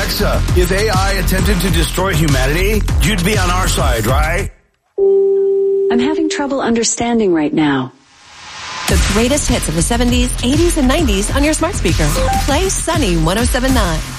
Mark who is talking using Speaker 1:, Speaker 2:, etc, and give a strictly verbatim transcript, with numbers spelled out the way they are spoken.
Speaker 1: Alexa, if A I attempted to destroy humanity, you'd be on our side, right?
Speaker 2: I'm having trouble understanding right now.
Speaker 3: The greatest hits of the seventies, eighties, and nineties on your smart speaker. Play Sunny one oh seven point nine.